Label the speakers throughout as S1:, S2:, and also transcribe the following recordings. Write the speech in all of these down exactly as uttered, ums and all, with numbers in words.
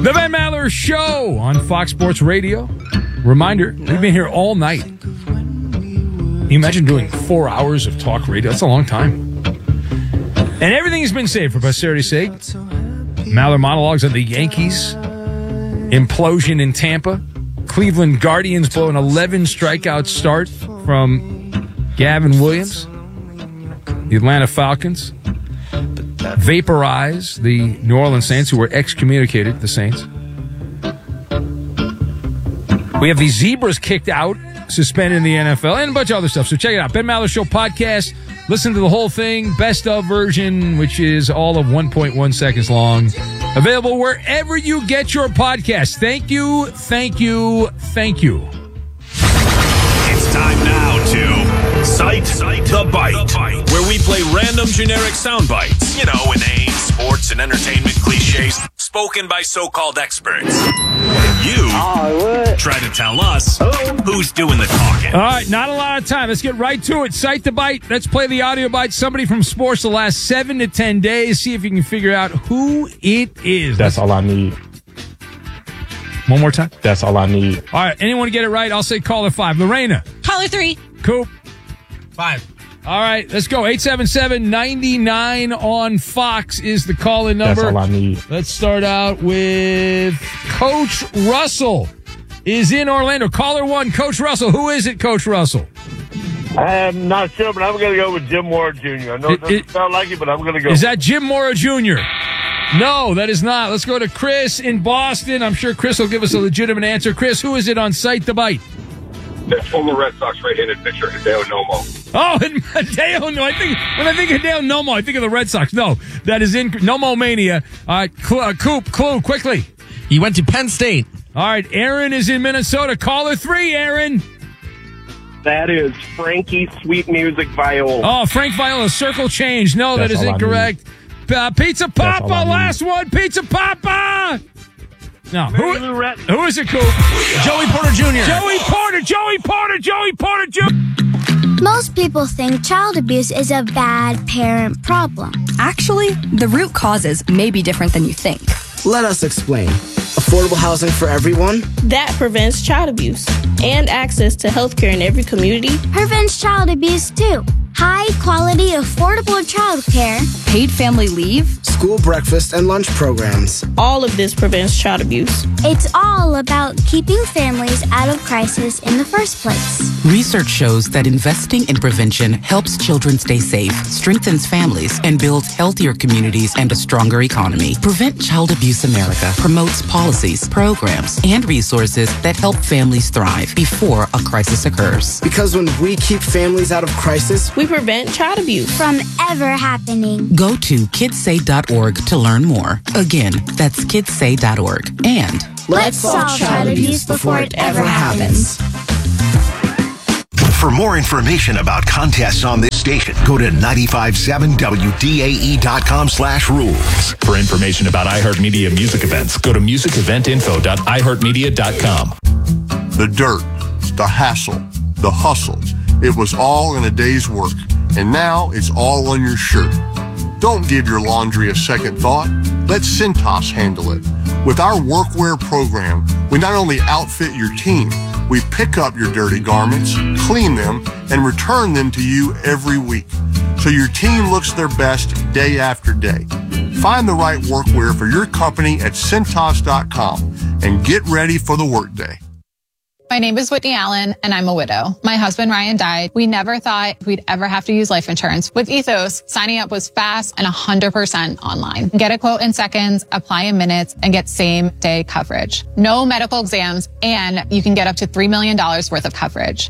S1: The Ben Maller Show on Fox Sports Radio. Reminder, we've been here all night. Can you imagine doing four hours of talk radio? That's a long time. And everything has been saved for posterity's sake. Maller monologues on the Yankees. Implosion in Tampa. Cleveland Guardians blow an eleven strikeout start from Gavin Williams. The Atlanta Falcons vaporize the New Orleans Saints, who were excommunicated, the Saints. We have the Zebras kicked out, suspended in the N F L, and a bunch of other stuff. So check it out. Ben Maller Show podcast. Listen to the whole thing. Best of version, which is all of one point one seconds long. Available wherever you get your podcast. Thank you, thank you, thank you.
S2: It's time now to Cite, Cite the, Bite, the Bite, where we play random generic sound bites. You know, inane sports and entertainment cliches spoken by so-called experts. And you oh, try to tell us oh. who's doing the talking.
S1: All right, not a lot of time. Let's get right to it. Cite the Bite. Let's play the audio bite. Somebody from sports the last seven to ten days. See if you can figure out who it is.
S3: That's Let's... all I need.
S1: One more time.
S3: That's all I need.
S1: All right, anyone get it right? I'll say caller five. Lorena.
S4: Caller three.
S1: Coop.
S5: Five.
S1: All right, let's go. eight seven seven, nine nine on Fox is the call-in number.
S3: That's all I need.
S1: Let's start out with Coach Russell is in Orlando. Caller one, Coach Russell. Who is it, Coach Russell?
S6: I'm not sure, but I'm going to go with Jim Mora Junior I know it, it doesn't sound like it, but I'm going to go.
S1: Is that Jim Mora Junior? No, that is not. Let's go to Chris in Boston. I'm sure Chris will give us a legitimate answer. Chris, who is it on Cite the Bite?
S7: The former Red Sox right-handed pitcher, Hideo Nomo.
S1: Oh, and Hideo, no, I think when I think Hideo Nomo, I think of the Red Sox. No, that is in Nomo Mania. All right, Cl- uh, Coop, clue, quickly.
S5: He went to Penn State.
S1: All right, Aaron is in Minnesota. Caller three, Aaron.
S6: That is Frankie Sweet Music Viola.
S1: Oh, Frank Viola, circle change. No,
S3: That's
S1: that is incorrect. Uh, Pizza Papa, last one. Pizza Papa. No, who, who is it, Coop?
S5: Joey Porter Junior
S1: Joey Porter, Joey Porter, Joey Porter Junior
S8: Most people think child abuse is a bad parent problem.
S4: Actually, the root causes may be different than you think.
S9: Let us explain. Affordable housing for everyone?
S10: That prevents child abuse and access to health care in every community.
S8: Prevents child abuse, too. High-quality, affordable child care.
S4: Paid family leave.
S9: School breakfast and lunch programs.
S10: All of this prevents child abuse.
S8: It's all about keeping families out of crisis in the first place.
S11: Research shows that investing in prevention helps children stay safe, strengthens families, and builds healthier communities and a stronger economy. Prevent Child Abuse America promotes policies, programs, and resources that help families thrive before a crisis occurs.
S9: Because when we keep families out of crisis,
S10: we prevent child abuse
S8: from ever happening.
S11: Go to kids say dot org to learn more. Again, that's kids say dot org. And
S8: let's solve child abuse before it ever happens.
S2: For more information about contests on this station, go to nine five seven W D A E dot com slash rules.
S12: For information about iHeartMedia music events, go to music event info dot i heart media dot com.
S13: The dirt, the hassle, the hustle. It was all in a day's work, and now it's all on your shirt. Don't give your laundry a second thought. Let Cintas handle it. With our workwear program, we not only outfit your team, we pick up your dirty garments, clean them, and return them to you every week, so your team looks their best day after day. Find the right workwear for your company at Cintas dot com and get ready for the workday.
S14: My name is Whitney Allen, and I'm a widow. My husband, Ryan, died. We never thought we'd ever have to use life insurance. With Ethos, signing up was fast and one hundred percent online. Get a quote in seconds, apply in minutes, and get same-day coverage. No medical exams, and you can get up to three million dollars worth of coverage.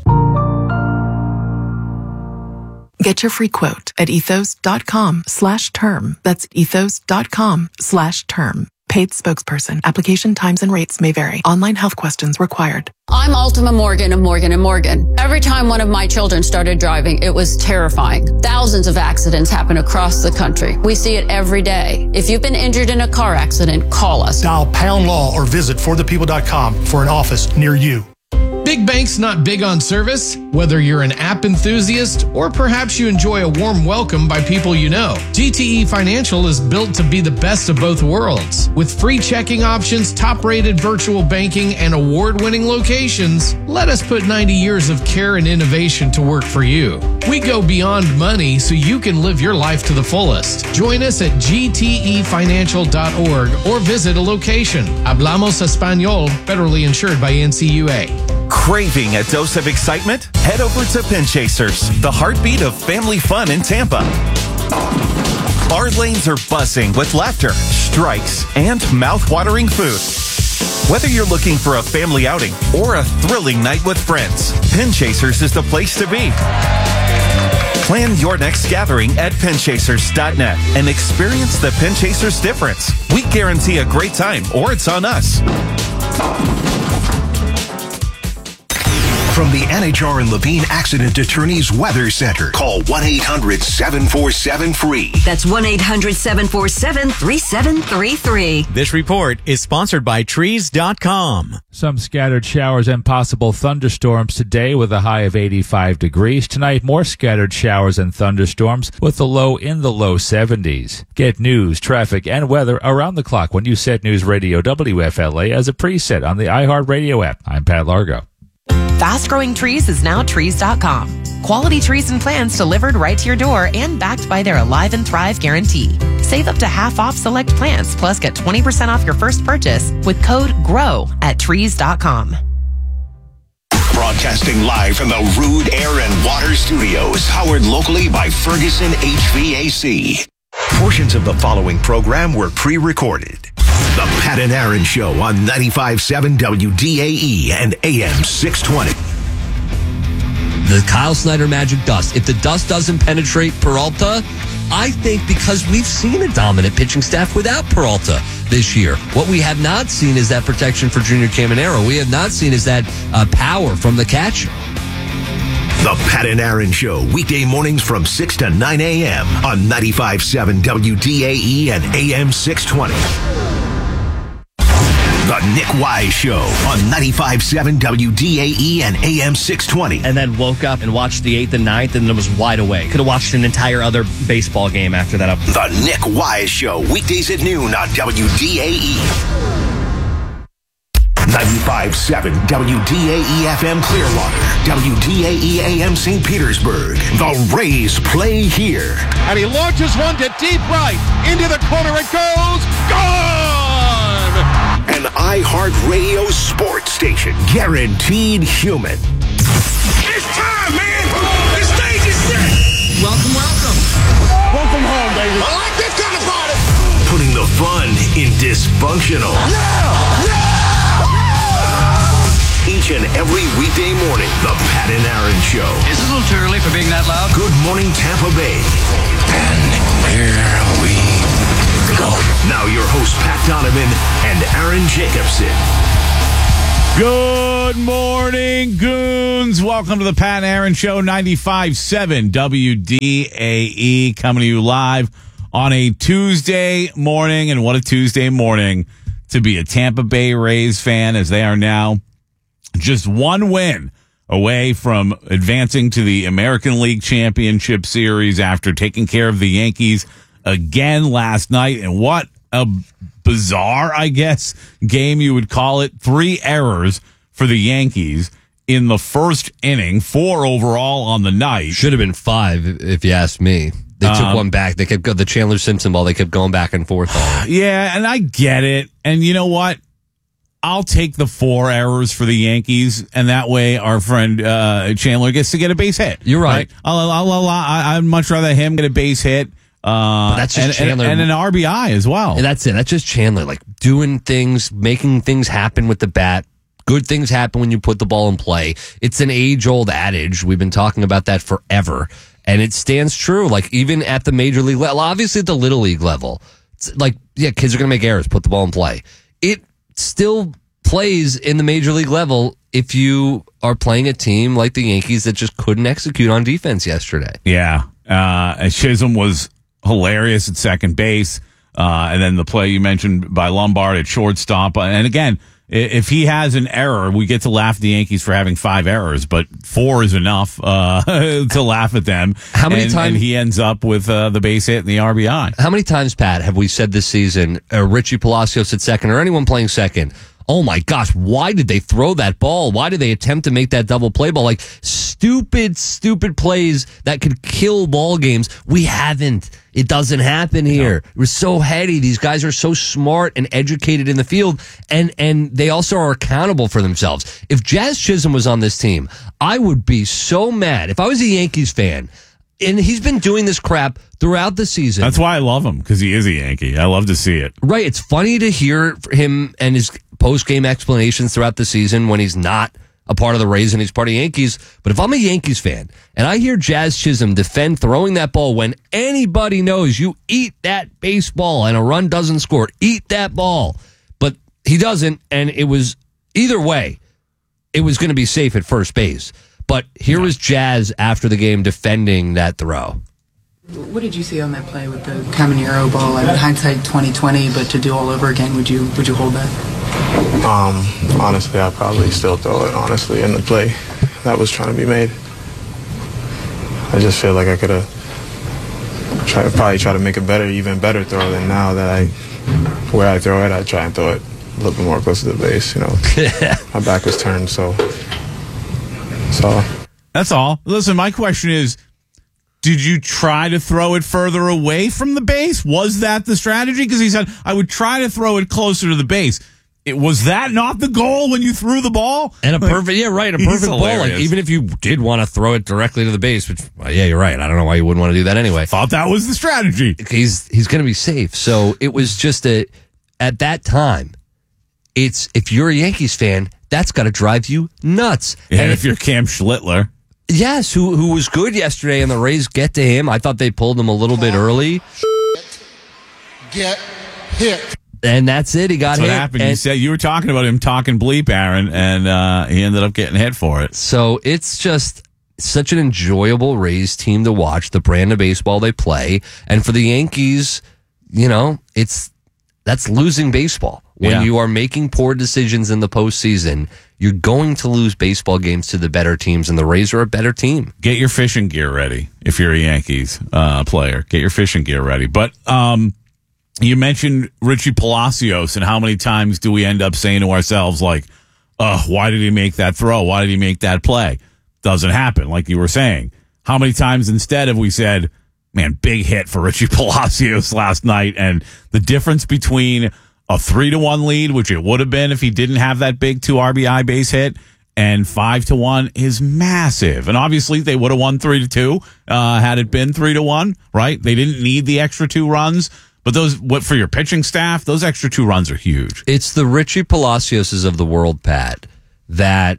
S15: Get your free quote at ethos dot com slash term. That's ethos dot com slash term. Paid spokesperson. Application times and rates may vary. Online health questions required.
S16: I'm Ultima Morgan of Morgan and Morgan. Every time one of my children started driving, it was terrifying. Thousands of accidents happen across the country. We see it every day. If you've been injured in a car accident, call us.
S17: Dial pound law or visit for the people dot com for an office near you.
S3: big banks not big on service? Whether you're an app enthusiast or perhaps you enjoy a warm welcome by people you know, G T E Financial is built to be the best of both worlds. With free checking options, top-rated virtual banking, and award-winning locations, let us put ninety years of care and innovation to work for you. We go beyond money so you can live your life to the fullest. Join us at G T E financial dot org or visit a location. Hablamos Español, federally insured by N C U A.
S17: Craving a dose of excitement? Head over to Pin Chasers, the heartbeat of family fun in Tampa. Our lanes are buzzing with laughter, strikes, and mouth-watering food. Whether you're looking for a family outing or a thrilling night with friends, Pin Chasers is the place to be. Plan your next gathering at pin chasers dot net and experience the Pin Chasers difference. We guarantee a great time, or it's on us.
S18: From the N H R and Levine Accident Attorneys Weather Center, call one eight hundred seven four seven free.
S19: That's one eight hundred seven four seven three seven three three.
S20: This report is sponsored by trees dot com.
S1: Some scattered showers and possible thunderstorms today with a high of eighty-five degrees. Tonight, more scattered showers and thunderstorms with a low in the low seventies. Get news, traffic, and weather around the clock when you set News Radio W F L A as a preset on the iHeartRadio app. I'm Pat Largo.
S21: Fast Growing Trees is now trees dot com. Quality trees and plants delivered right to your door and backed by their Alive and Thrive guarantee. Save up to half off select plants, plus get twenty percent off your first purchase with code GROW at trees dot com.
S18: Broadcasting live from the Rude Air and Water Studios, powered locally by Ferguson H V A C. Portions of the following program were pre-recorded. The Pat and Aaron Show on ninety-five point seven W D A E and A M six twenty.
S22: The Kyle Snyder magic dust. If the dust doesn't penetrate Peralta, I think because we've seen a dominant pitching staff without Peralta this year. What we have not seen is that protection for Junior Caminero. We have not seen is that uh, power from the catcher.
S18: The Pat and Aaron Show, weekday mornings from six to nine a.m. on ninety-five point seven W D A E and A M six twenty. The Nick Wise Show on ninety-five point seven W D A E and A M six twenty.
S23: And then woke up and watched the eighth and ninth and then was wide awake. Could have watched an entire other baseball game after that.
S18: The Nick Wise Show, weekdays at noon on W D A E. ninety-five point seven W D A E F M Clearwater, W D A E A M Saint Petersburg. The Rays play here.
S24: And he launches one to deep right. Into the corner it goes. Gone!
S18: An iHeartRadio sports station, guaranteed human.
S24: It's time, man! The stage is set!
S18: Welcome, welcome.
S24: Welcome home, baby. I like this kind of party!
S18: Putting the fun in dysfunctional.
S24: Yeah! Yeah!
S18: Each and every weekday morning, the Pat and Aaron Show.
S25: Is it a little too early for being that loud?
S18: Good morning, Tampa Bay. And here we go. Now your hosts, Pat Donovan and Aaron Jacobson.
S26: Good morning, goons. Welcome to the Pat and Aaron Show, ninety-five point seven W D A E, coming to you live on a Tuesday morning. And what a Tuesday morning to be a Tampa Bay Rays fan, as they are now just one win away from advancing to the American League Championship Series after taking care of the Yankees again last night. And what a bizarre, I guess, game you would call it. Three errors for the Yankees in the first inning, four overall on the night.
S22: Should have been five, if you ask me. They took um, one back. They kept the Chandler Simpson ball. They kept going back and forth on it.
S26: Yeah, and I get it. And you know what? I'll take the four errors for the Yankees, and that way our friend uh, Chandler gets to get a base hit.
S22: You're right. right?
S26: I'll, I'll, I'll, I'd much rather him get a base hit. Uh,
S22: but that's just
S26: and,
S22: Chandler.
S26: And, and an R B I as well.
S22: And that's it. That's just Chandler, like doing things, making things happen with the bat. Good things happen when you put the ball in play. It's an age-old adage. We've been talking about that forever, and it stands true. Like even at the major league level, obviously at the little league level, it's like yeah, kids are going to make errors. Put the ball in play. It still plays in the major league level if you are playing a team like the Yankees that just couldn't execute on defense yesterday.
S26: Yeah, uh, Chisholm was hilarious at second base. Uh, and then the play you mentioned by Lombard at shortstop. And again, if he has an error, we get to laugh at the Yankees for having five errors, but four is enough uh, to laugh at them.
S22: How many
S26: and,
S22: times
S26: and he ends up with uh, the base hit and the R B I?
S22: How many times, Pat, have we said this season, uh, Richie Palacios at second or anyone playing second? Oh my gosh, why did they throw that ball? Why did they attempt to make that double play ball? Like stupid, stupid plays that could kill ball games. We haven't. It doesn't happen here. No. We're so heady. These guys are so smart and educated in the field, and, and they also are accountable for themselves. If Jazz Chisholm was on this team, I would be so mad. If I was a Yankees fan, and he's been doing this crap throughout the season.
S26: That's why I love him, because he is a Yankee. I love to see it.
S22: Right. It's funny to hear him and his post-game explanations throughout the season when he's not a part of the Rays and he's part of Yankees. But if I'm a Yankees fan and I hear Jazz Chisholm defend throwing that ball when anybody knows you eat that baseball and a run doesn't score, eat that ball. But he doesn't, and it was either way, it was going to be safe at first base. But here was Jazz after the game defending that throw.
S4: What did you see on that play with the Caminero ball? I mean, hindsight twenty twenty, but to do all over again, would you would you hold that?
S5: Um, honestly, I'd probably still throw it, honestly, in the play that was trying to be made. I just feel like I could have tried, probably try to make a better, even better throw than now that I, where I throw it, I try and throw it a little bit more close to the base, you know. My back was turned, so that's all.
S26: That's all. Listen, my question is, did you try to throw it further away from the base? Was that the strategy? Because he said, I would try to throw it closer to the base. It, was that not the goal when you threw the ball?
S22: And a perfect, yeah, right, a perfect ball. Like, even if you did want to throw it directly to the base, which, well, yeah, you're right. I don't know why you wouldn't want to do that anyway.
S26: Thought that was the strategy.
S22: He's he's going to be safe. So it was just a, at that time, it's, if you're a Yankees fan, that's got to drive you nuts.
S26: And, and if you're Cam Schlittler.
S22: Yes, who who was good yesterday, and the Rays get to him. I thought they pulled him a little bit early.
S6: Get hit.
S22: And that's it. He got
S26: that's
S22: hit.
S26: What happened?
S22: And
S26: you said you were talking about him talking bleep, Aaron, and uh, he ended up getting hit for it.
S22: So it's just such an enjoyable Rays team to watch, the brand of baseball they play. And for the Yankees, you know, it's that's losing baseball. When
S26: yeah.
S22: you are making poor decisions in the postseason, you're going to lose baseball games to the better teams, and the Rays are a better team.
S26: Get your fishing gear ready if you're a Yankees uh, player. Get your fishing gear ready. But um, you mentioned Richie Palacios, and how many times do we end up saying to ourselves, like, oh, why did he make that throw? Why did he make that play? Doesn't happen, like you were saying. How many times instead have we said, man, big hit for Richie Palacios last night, and the difference between a three to one lead, which it would have been if he didn't have that big two R B I base hit, and five to one is massive. And obviously they would have won three to two uh, had it been three to one, right? They didn't need the extra two runs, but those, what for your pitching staff, those extra two runs are huge.
S22: It's the Richie Palacioses of the world, Pat, that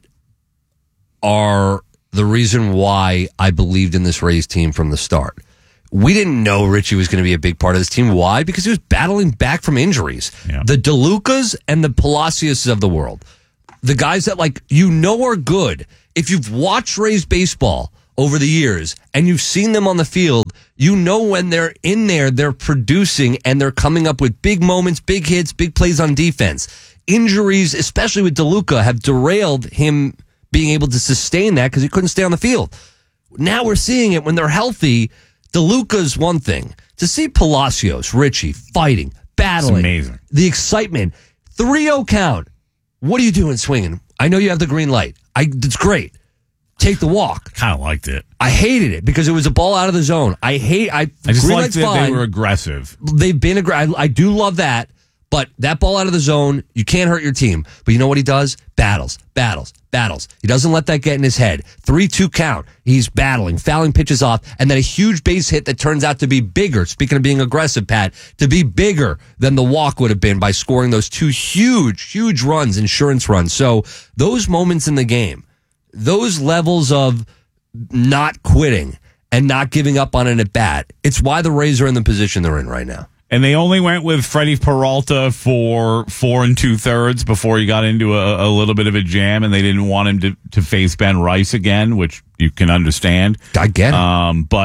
S22: are the reason why I believed in this Rays team from the start. We didn't know Richie was going to be a big part of this team. Why? Because he was battling back from injuries.
S26: Yeah.
S22: The DeLucas and the Palacios of the world. The guys that, like, you know are good. If you've watched Rays baseball over the years and you've seen them on the field, you know when they're in there, they're producing and they're coming up with big moments, big hits, big plays on defense. Injuries, especially with DeLuca, have derailed him being able to sustain that because he couldn't stay on the field. Now we're seeing it when they're healthy. DeLuca's one thing. To see Palacios, Richie, fighting, battling.
S26: It's amazing.
S22: The excitement. three oh count. What are you doing swinging? I know you have the green light. I, it's great. Take the walk.
S26: Kind of liked it.
S22: I hated it because it was a ball out of the zone. I hate. I,
S26: I just
S22: green
S26: liked
S22: light's
S26: that
S22: fine.
S26: they were aggressive.
S22: They've been aggressive. I, I do love that. But that ball out of the zone, you can't hurt your team. But you know what he does? Battles, battles, battles. He doesn't let that get in his head. three two count. He's battling, fouling pitches off, and then a huge base hit that turns out to be bigger. Speaking of being aggressive, Pat, to be bigger than the walk would have been by scoring those two huge, huge runs, insurance runs. So those moments in the game, those levels of not quitting and not giving up on an at bat, it's why the Rays are in the position they're in right now.
S26: And they only went with Freddie Peralta for four and two thirds before he got into a, a little bit of a jam, and they didn't want him to, to face Ben Rice again, which you can understand.
S22: I get it.
S26: Um, but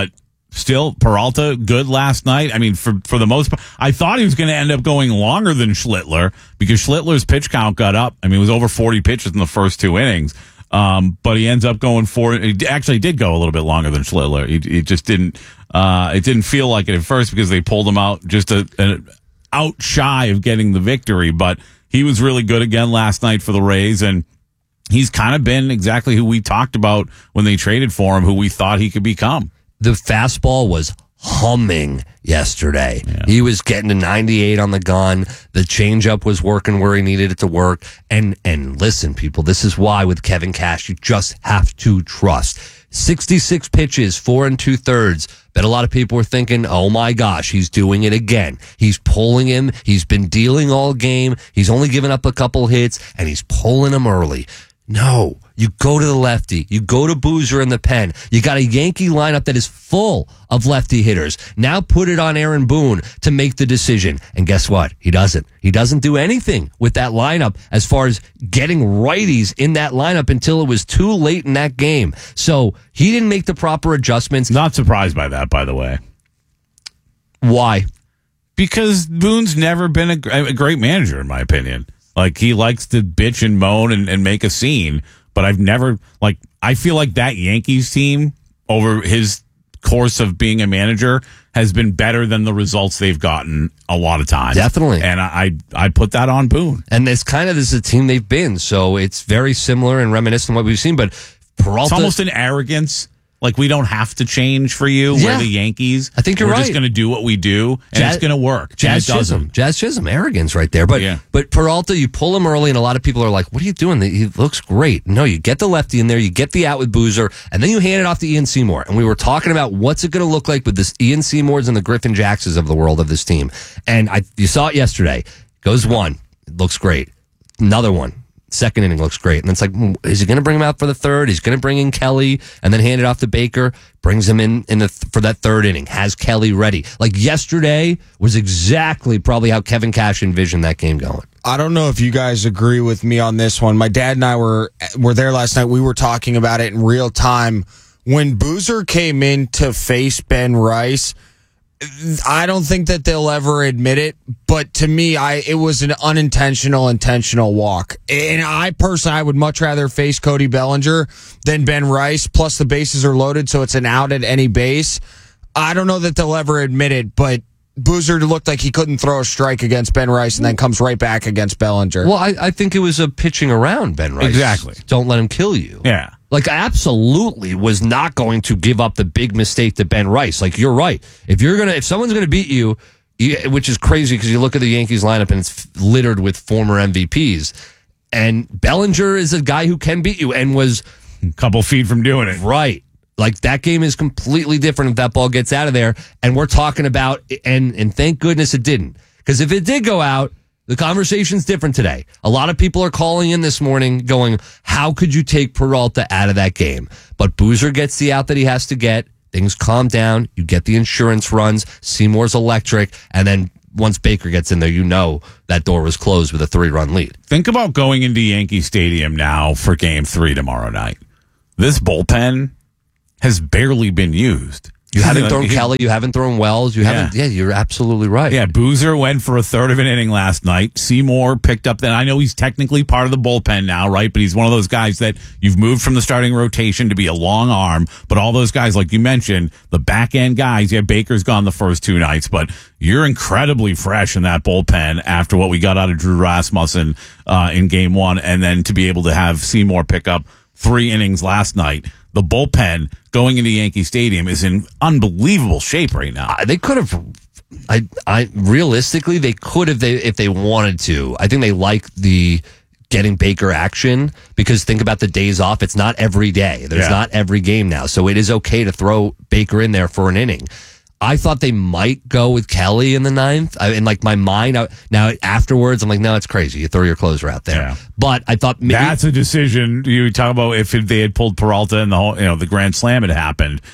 S26: still, Peralta, good last night. I mean, for, for the most part, I thought he was going to end up going longer than Schlittler because Schlittler's pitch count got up. I mean, it was over forty pitches in the first two innings. Um, but he ends up going for it. He actually did go a little bit longer than Schlittler. He, he just didn't, uh, it didn't feel like it at first because they pulled him out just a, a out shy of getting the victory. But he was really good again last night for the Rays, and he's kind of been exactly who we talked about when they traded for him, who we thought he could become.
S22: The fastball was humming yesterday.
S26: Yeah.
S22: He was getting to ninety-eight on the gun. The changeup was working where he needed it to work. And and listen, people, this is why with Kevin Cash, you just have to trust. sixty-six pitches, four and two thirds. Bet a lot of people were thinking, oh my gosh, he's doing it again. He's pulling him. He's been dealing all game. He's only given up a couple hits, and he's pulling him early. No, you go to the lefty. You go to Boozer in the pen. You got a Yankee lineup that is full of lefty hitters. Now put it on Aaron Boone to make the decision. And guess what? He doesn't. He doesn't do anything with that lineup as far as getting righties in that lineup until it was too late in that game. So he didn't make the proper adjustments.
S26: Not surprised by that, by the way.
S22: Why?
S26: Because Boone's never been a, a great manager, in my opinion. Like, he likes to bitch and moan and, and make a scene, but I've never, like, I feel like that Yankees team over his course of being a manager has been better than the results they've gotten a lot of times.
S22: Definitely.
S26: And I, I, I put that on Boone.
S22: And it's kind of, this is a team they've been, so it's very similar and reminiscent of what we've seen, but Peralta.
S26: It's almost an arrogance. Like, we don't have to change for you.
S22: Yeah.
S26: We're the Yankees.
S22: I think you're
S26: We're
S22: right.
S26: just going to do what we do, and
S22: Jazz,
S26: it's going to work.
S22: Jazz
S26: and it
S22: Chisholm.
S26: doesn't.
S22: Jazz Chisholm. Arrogance right there. But
S26: Yeah.
S22: but Peralta, you pull him early, and a lot of people are like, what are you doing? He looks great. No, you get the lefty in there, you get the out with Boozer, and then you hand it off to Ian Seymour. And we were talking about what's it going to look like with this Ian Seymours and the Griffin Jackses of the world of this team. And I, you saw it yesterday. Goes one. It looks great. Another one. Second inning looks great. And it's like, is he going to bring him out for the third? He's going to bring in Kelly and then hand it off to Baker. Brings him in, in the th- for that third inning. Has Kelly ready. Like yesterday was exactly probably how Kevin Cash envisioned that game going.
S2: I don't know if you guys agree with me on this one. My dad and I were were there last night. We were talking about it in real time. When Boozer came in to face Ben Rice, I don't think that they'll ever admit it, but to me, I it was an unintentional, intentional walk. And I personally, I would much rather face Cody Bellinger than Ben Rice, plus the bases are loaded, so it's an out at any base. I don't know that they'll ever admit it, but Boozer looked like he couldn't throw a strike against Ben Rice and then comes right back against Bellinger.
S22: Well, I, I think it was a pitching around Ben Rice.
S26: Exactly.
S22: Don't let him kill you.
S26: Yeah.
S22: Like, I absolutely was not going to give up the big mistake to Ben Rice. Like, you're right. If you're gonna, if someone's gonna beat you, you which is crazy because you look at the Yankees lineup and it's littered with former M V Ps, and Bellinger is a guy who can beat you and was
S26: a couple feet from doing it.
S22: Right. Like, that game is completely different if that ball gets out of there. And we're talking about, and and thank goodness it didn't. Because if it did go out, the conversation's different today. A lot of people are calling in this morning going, how could you take Peralta out of that game? But Boozer gets the out that he has to get. Things calm down. You get the insurance runs. Seymour's electric. And then once Baker gets in there, you know that door was closed with a three-run lead.
S26: Think about going into Yankee Stadium now for game three tomorrow night. This bullpen has barely been used.
S22: You haven't
S26: Like,
S22: thrown
S26: he-
S22: Kelly. You haven't thrown Wells. You haven't. Yeah, you're absolutely right.
S26: Yeah, Boozer went for a third of an inning last night. Seymour picked up that. I know he's technically part of the bullpen now, right? But he's one of those guys that you've moved from the starting rotation to be a long arm. But all those guys, like you mentioned, the back end guys, yeah, Baker's gone the first two nights, but you're incredibly fresh in that bullpen after what we got out of Drew Rasmussen uh, in game one. And then to be able to have Seymour pick up three innings last night. The bullpen going into Yankee Stadium is in unbelievable shape right now.
S22: Uh, they could have. I, I realistically, they could have they if they wanted to. I think they like the getting Baker action because think about the days off. It's not every day. There's
S26: Yeah.
S22: not every game now, so it is okay to throw Baker in there for an inning. I thought they might go with Kelly in the ninth. I, in like my mind, I, now afterwards, I'm like, no, it's crazy. You throw your closer out there.
S26: Yeah.
S22: But I thought maybe
S26: That's a decision. You talk about if they had pulled Peralta and the whole, you know, the Grand Slam had happened.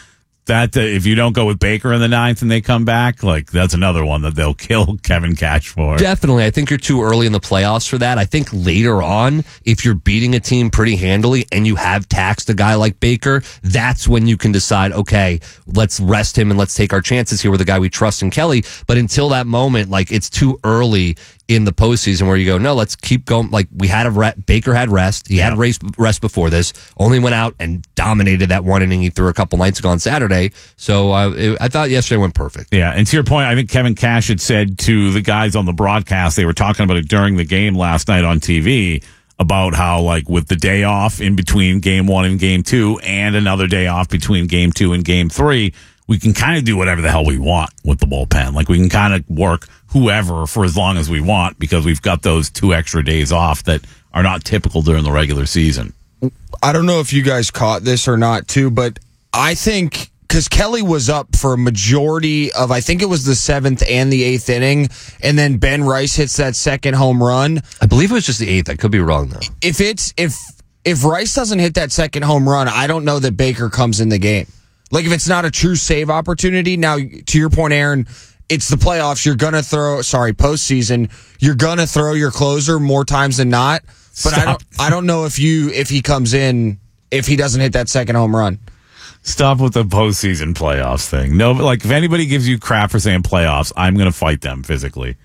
S26: that uh, if you don't go with Baker in the ninth and they come back, like that's another one that they'll kill Kevin Cash for.
S22: Definitely. I think you're too early in the playoffs for that. I think later on, if you're beating a team pretty handily and you have taxed a guy like Baker, that's when you can decide, okay, let's rest him and let's take our chances here with a guy we trust in Kelly. But until that moment, like it's too early in the postseason where you go, no, let's keep going. Like we had a re- Baker had rest. He yeah. had race, rest before this, only went out and dominated that one inning he threw a couple nights ago on Saturday. So uh, it, I thought yesterday went perfect.
S26: Yeah. And to your point, I think Kevin Cash had said to the guys on the broadcast, they were talking about it during the game last night on T V about how like with the day off in between game one and game two and another day off between game two and game three, we can kind of do whatever the hell we want with the bullpen. Like we can kind of work whoever for as long as we want because we've got those two extra days off that are not typical during the regular season.
S2: I don't know if you guys caught this or not too, but I think because Kelly was up for a majority of, I think it was the seventh and the eighth inning, and then Ben Rice hits that second home run.
S22: I believe it was just the eighth. I could be wrong though.
S2: If it's if if Rice doesn't hit that second home run, I don't know that Baker comes in the game. Like if it's not a true save opportunity. Now, to your point, Aaron, it's the playoffs. You're gonna throw, sorry, postseason. You're gonna throw your closer more times than not. But Stop. I don't, I don't know if you if he comes in if he doesn't hit that second home run.
S26: Stop with the postseason playoffs thing. No, like if anybody gives you crap for saying playoffs, I'm gonna fight them physically.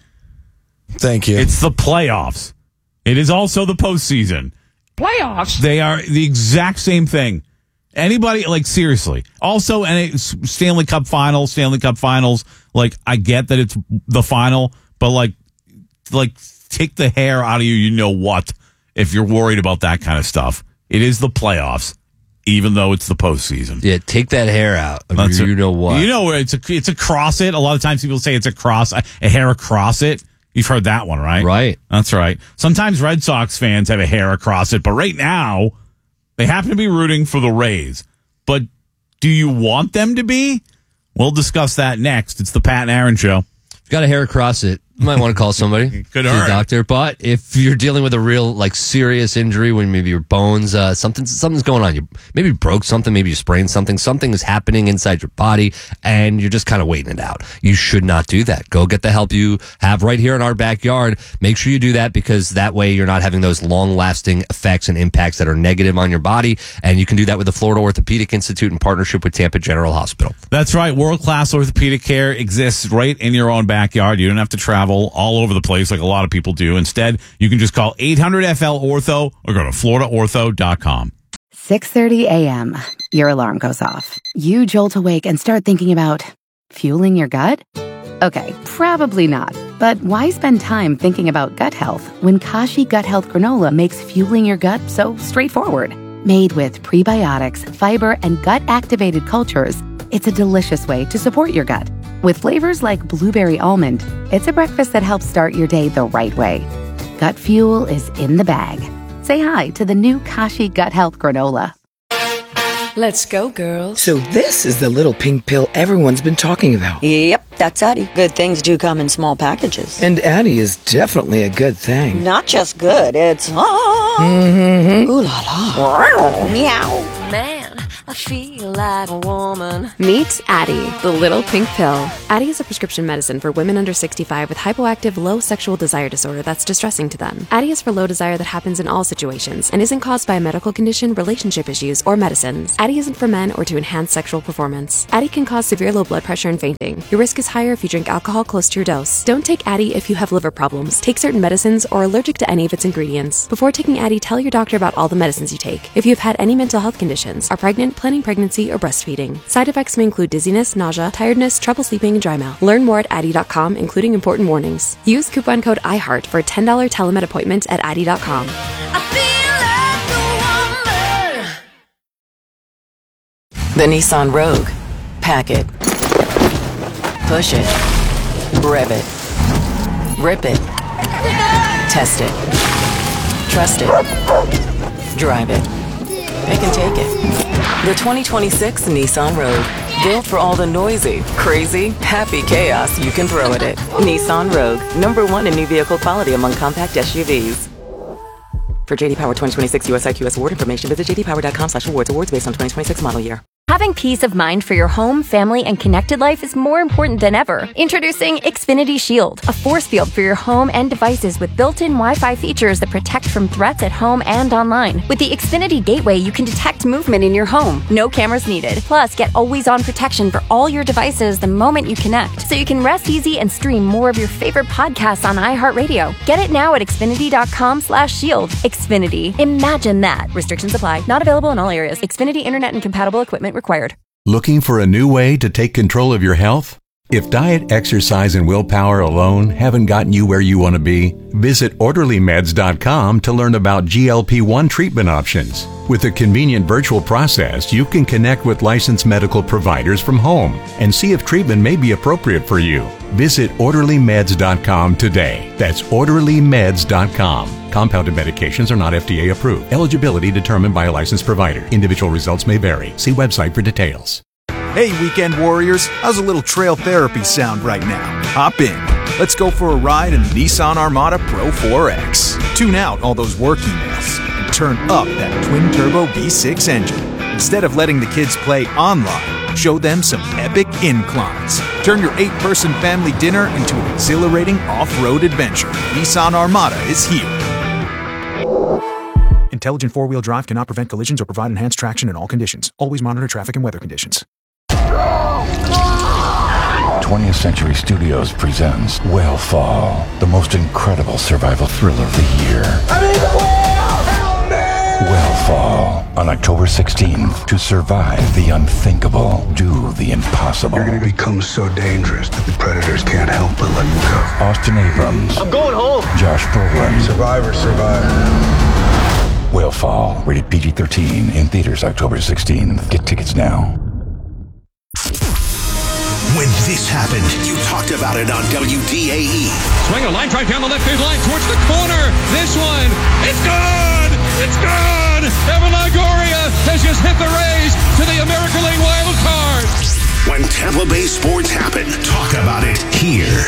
S2: Thank you.
S26: It's the playoffs. It is also the postseason.
S7: Playoffs.
S26: They are the exact same thing. Anybody, like, seriously. Also, and it's Stanley Cup Finals, Stanley Cup Finals. Like, I get that it's the final, but, like, like take the hair out of you, you know what, if you're worried about that kind of stuff. It is the playoffs, even though it's the postseason.
S22: Yeah, take that hair out.
S26: That's
S22: you
S26: a,
S22: know what?
S26: You know, it's a, it's across it. A lot of times people say it's across, a hair across it. You've heard that one, right?
S22: Right.
S26: That's right. Sometimes Red Sox fans have a hair across it, but right now, they happen to be rooting for the Rays. But do you want them to be? We'll discuss that next. It's the Pat and Aaron Show.
S22: Got a hair across it. You might want to call somebody.
S26: Could
S22: hurt. Doctor. But if you're dealing with a real, like, serious injury, when maybe your bones, uh, something, something's going on. You maybe broke something, maybe you sprained something. Something is happening inside your body, and you're just kind of waiting it out. You should not do that. Go get the help you have right here in our backyard. Make sure you do that because that way you're not having those long-lasting effects and impacts that are negative on your body. And you can do that with the Florida Orthopedic Institute in partnership with Tampa General Hospital.
S26: That's right. World-class orthopedic care exists right in your own backyard. You don't have to travel all over the place like a lot of people do. Instead, you can just call eight hundred F L ortho or go to florida ortho dot com.
S8: six thirty a.m. Your alarm goes off. You jolt awake and start thinking about fueling your gut? Okay, probably not. But why spend time thinking about gut health when Kashi Gut Health Granola makes fueling your gut so straightforward? Made with prebiotics, fiber, and gut-activated cultures, it's a delicious way to support your gut. With flavors like blueberry almond, it's a breakfast that helps start your day the right way. Gut fuel is in the bag. Say hi to the new Kashi Gut Health Granola.
S9: Let's go, girls.
S10: So this is the little pink pill everyone's been talking about.
S9: Yep, that's Addie. Good things do come in small packages.
S10: And Addie is definitely a good thing.
S9: Not just good, it's... Ah,
S10: mm-hmm.
S9: Ooh la la. Meow.
S11: Man, I feel like a woman.
S12: Meet Addie, the little pink pill. Addie is a prescription medicine for women under sixty-five with hypoactive low sexual desire disorder that's distressing to them. Addie is for low desire that happens in all situations and isn't caused by a medical condition, relationship issues, or medicines. Addie isn't for men or to enhance sexual performance. Addie can cause severe low blood pressure and fainting. Your risk is higher if you drink alcohol close to your dose. Don't take Addie if you have liver problems, take certain medicines, or are allergic to any of its ingredients. Before taking Addie, tell your doctor about all the medicines you take. If you have had any mental health conditions, are pregnant, planning pregnancy, or breastfeeding. Side effects may include dizziness, nausea, tiredness, trouble sleeping, and dry mouth. Learn more at Addie dot com, including important warnings. Use coupon code iHeart for a ten dollars telemed appointment at Addie dot com.
S21: The Nissan Rogue. Pack it. Push it. Rev it. Rip it. Test it. Trust it. Drive it. It can take it. The twenty twenty-six Nissan Rogue. Built for all the noisy, crazy, happy chaos you can throw at it. Nissan Rogue. Number one in new vehicle quality among compact S U Vs. For J D Power twenty twenty-six U S I Q S award information, visit j d power dot com slash awards. Awards based on twenty twenty-six model year.
S3: Having peace of mind for your home, family, and connected life is more important than ever. Introducing Xfinity Shield, a force field for your home and devices with built-in Wi-Fi features that protect from threats at home and online. With the Xfinity Gateway, you can detect movement in your home. No cameras needed. Plus, get always-on protection for all your devices the moment you connect, so you can rest easy and stream more of your favorite podcasts on iHeartRadio. Get it now at Xfinity.com slash shield. Xfinity. Imagine that. Restrictions apply. Not available in all areas. Xfinity Internet and compatible equipment required.
S7: Looking for a new way to take control of your health? If diet, exercise, and willpower alone haven't gotten you where you want to be, visit orderly meds dot com to learn about G L P one treatment options. With a convenient virtual process, you can connect with licensed medical providers from home and see if treatment may be appropriate for you. Visit orderly meds dot com today. That's orderly meds dot com. Compounded medications are not F D A approved. Eligibility determined by a licensed provider. Individual results may vary. See website for details.
S13: Hey, weekend warriors, how's a little trail therapy sound right now? Hop in. Let's go for a ride in the Nissan Armada Pro four X. Tune out all those work emails and turn up that twin-turbo V six engine. Instead of letting the kids play online, show them some epic inclines. Turn your eight-person family dinner into an exhilarating off-road adventure. Nissan Armada is here. Intelligent four-wheel drive cannot prevent collisions or provide enhanced traction in all conditions. Always monitor traffic and weather conditions.
S14: twentieth Century Studios presents Whale the most incredible survival thriller of the year. I mean, the whale! Help me! Whale on October sixteenth. To survive the unthinkable, do the impossible.
S15: You're going to become so dangerous that the predators can't help but let you go.
S14: Austin Abrams.
S15: I'm going home.
S14: Josh Brolin.
S15: Survivor, survivor.
S14: Whale rated P G thirteen in theaters October sixteenth. Get tickets now.
S18: When this happened, you talked about it on W D A E.
S16: Swing a line drive down the left field line towards the corner. This one, it's good! It's good! Evan Longoria has just hit the Rays to the American League wild card.
S18: When Tampa Bay sports happen, talk about it here.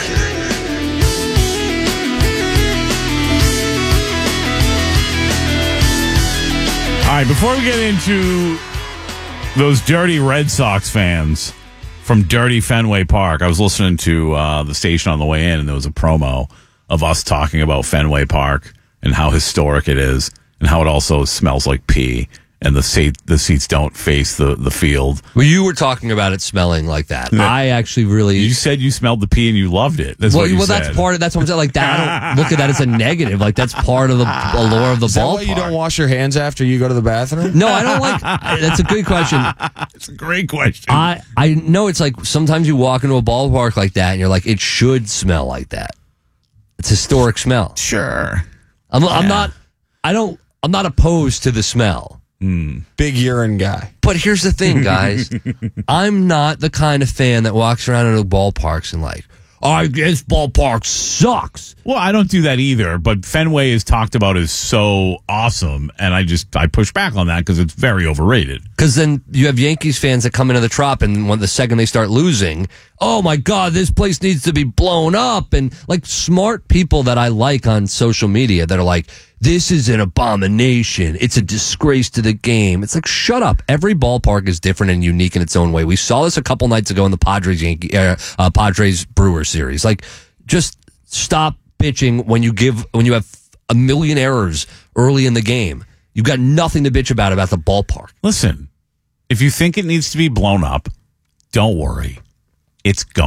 S26: All right, before we get into those dirty Red Sox fans from dirty Fenway Park, I was listening to uh, the station on the way in, and there was a promo of us talking about Fenway Park and how historic it is and how it also smells like pee, and the seat, the seats don't face the, the field.
S22: Well, you were talking about it smelling like that. No. I actually really...
S26: You said you smelled the pee and you loved it. That's
S22: well,
S26: what you
S22: well,
S26: said.
S22: that's part of... That's what I'm saying. Like that, I don't look at that as a negative. Like, that's part of the allure of the
S2: Is that
S22: ballpark.
S2: why you don't wash your hands after you go to the bathroom?
S22: No, I don't like... That's a good question.
S26: It's a great question.
S22: I, I know it's like sometimes you walk into a ballpark like that and you're like, it should smell like that. It's historic smell.
S26: Sure.
S22: I'm,
S26: Yeah.
S22: I'm not... I don't... I'm not opposed to the smell.
S2: Mm. Big urine guy.
S22: But here's the thing, guys. I'm not the kind of fan that walks around into ballparks and like, oh, this ballpark sucks.
S26: Well, I don't do that either, but Fenway is talked about as so awesome, and I just I push back on that because it's very overrated.
S22: Because then you have Yankees fans that come into the Trop, and when the second they start losing, oh my God, this place needs to be blown up. And like smart people that I like on social media that are like, this is an abomination. It's a disgrace to the game. It's like, shut up. Every ballpark is different and unique in its own way. We saw this a couple nights ago in the Padres Yankee, uh, uh, Padres Brewer series. Like, just stop bitching when you give when you have a million errors early in the game. You've got nothing to bitch about about the ballpark.
S26: Listen, if you think it needs to be blown up, don't worry. It's going.